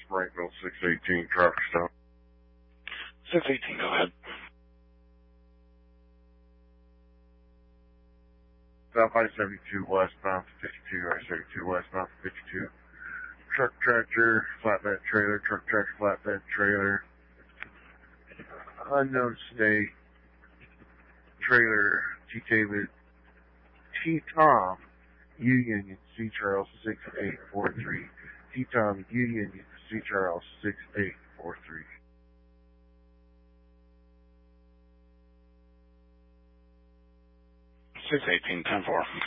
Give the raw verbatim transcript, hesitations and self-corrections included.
Springville, six eighteen Truck Stop. six eighteen, go ahead. South I seventy-two westbound fifty-two, I seventy-two westbound fifty-two. Truck tractor, flatbed trailer, truck tractor, flatbed trailer. Unknown state. Trailer, T. Taylor, T. Tom, U Union, C. Charles, six eight four three. T. Tom, U Union, C. Charles, six eight four three. six eighteen, ten four.